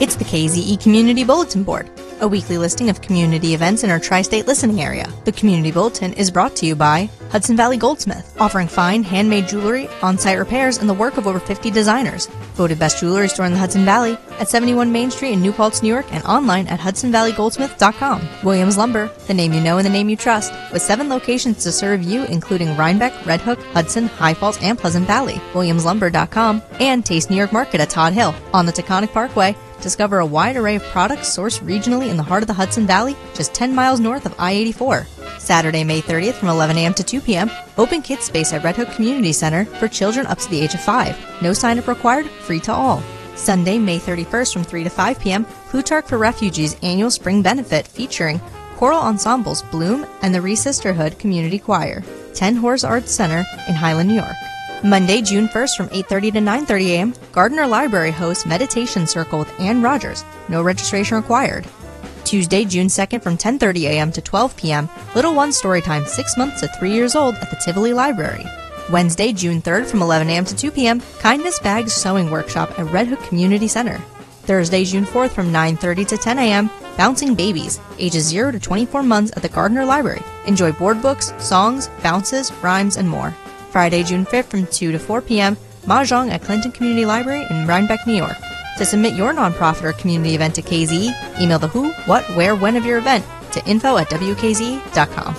It's the KZE Community Bulletin Board, a weekly listing of community events in our tri-state listening area. The Community Bulletin is brought to you by Hudson Valley Goldsmith, offering fine handmade jewelry, on-site repairs, and the work of over 50 designers. Voted best jewelry store in the Hudson Valley at 71 Main Street in New Paltz, New York, and online at hudsonvalleygoldsmith.com. Williams Lumber, the name you know and the name you trust, with 7 locations to serve you, including Rhinebeck, Red Hook, Hudson, High Falls, and Pleasant Valley. WilliamsLumber.com, and Taste New York Market at Todd Hill on the Taconic Parkway. Discover a wide array of products sourced regionally in the heart of the Hudson Valley, just 10 miles north of I-84. Saturday, May 30th from 11 a.m. to 2 p.m., open kids space at Red Hook Community Center for children up to the age of 5. No sign-up required, free to all. Sunday, May 31st from 3 to 5 p.m., Plutarch for Refugees annual spring benefit featuring choral ensembles Bloom and the Re-Sisterhood Community Choir, 10 Horse Arts Center in Highland, New York. Monday, June 1st from 8:30 to 9:30 a.m., Gardner Library hosts Meditation Circle with Ann Rogers. No registration required. Tuesday, June 2nd from 10:30 a.m. to 12 p.m., Little One Storytime 6 months to 3 years old at the Tivoli Library. Wednesday, June 3rd from 11 a.m. to 2 p.m., Kindness Bags Sewing Workshop at Red Hook Community Center. Thursday, June 4th from 9:30 to 10 a.m., Bouncing Babies, ages 0 to 24 months at the Gardner Library. Enjoy board books, songs, bounces, rhymes, and more. Friday, June 5th from 2 to 4 p.m., Mahjong at Clinton Community Library in Rhinebeck, New York. To submit your nonprofit or community event to KZE, email the who, what, where, when of your event to info@wkze.com.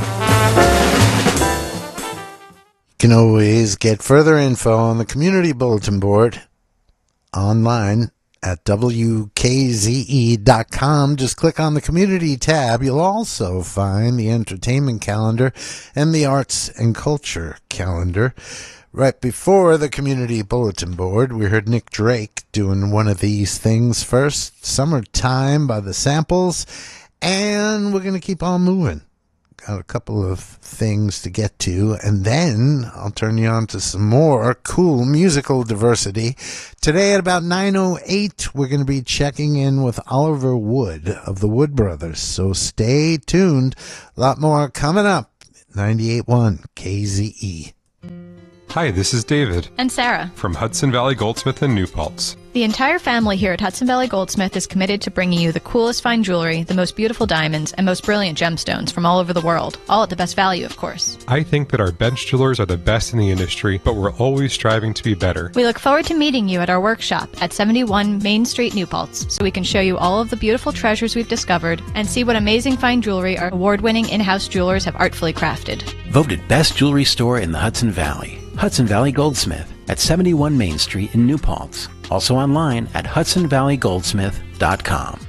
You can always get further info on the Community Bulletin Board online at wkze.com. Just click on the Community tab. You'll also find the Entertainment Calendar and the Arts and Culture Calendar. Right before the Community Bulletin Board, we heard Nick Drake doing one of these things first, Summertime by The Samples, and we're going to keep on moving. Got a couple of things to get to, and then I'll turn you on to some more cool musical diversity. Today at about 9:08, we're going to be checking in with Oliver Wood of the Wood Brothers, so stay tuned. A lot more coming up. 98.1 KZE. Hi, this is David. And Sarah. From Hudson Valley Goldsmith in New Paltz. The entire family here at Hudson Valley Goldsmith is committed to bringing you the coolest fine jewelry, the most beautiful diamonds, and most brilliant gemstones from all over the world, all at the best value, of course. I think that our bench jewelers are the best in the industry, but we're always striving to be better. We look forward to meeting you at our workshop at 71 Main Street, New Paltz, so we can show you all of the beautiful treasures we've discovered and see what amazing fine jewelry our award-winning in-house jewelers have artfully crafted. Voted best jewelry store in the Hudson Valley. Hudson Valley Goldsmith at 71 Main Street in New Paltz. Also online at hudsonvalleygoldsmith.com.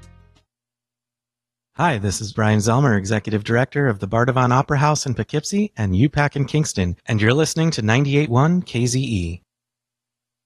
Hi, this is Brian Zelmer, Executive Director of the Bardavon Opera House in Poughkeepsie and UPAC in Kingston, and you're listening to 98.1 KZE.